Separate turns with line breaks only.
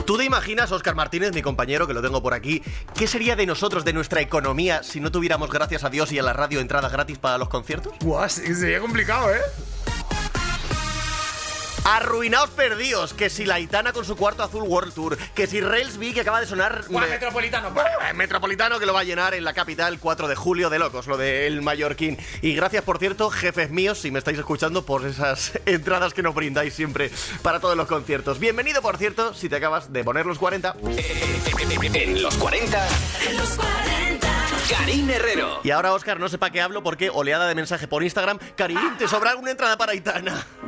¿Tú te imaginas, Óscar Martínez, mi compañero, que lo tengo por aquí, qué sería de nosotros, de nuestra economía, si no tuviéramos, gracias a Dios y a la radio, entradas gratis para los conciertos?
Buah, sería complicado, ¿eh?
Arruinaos perdidos, que si la Aitana con su cuarto azul World Tour, que si Railsby, que acaba de sonar...
Metropolitano.
Metropolitano, que lo va a llenar en la capital 4 de julio, de locos, lo del mallorquín. Y gracias, por cierto, jefes míos, si me estáis escuchando, por esas entradas que nos brindáis siempre para todos los conciertos. Bienvenido, por cierto, si te acabas de poner los 40.
En los 40. En los 40. Karin Herrero.
Y ahora, Óscar, no sé para qué hablo porque oleada de mensaje por Instagram. Karin, ¿te sobra alguna entrada para Aitana?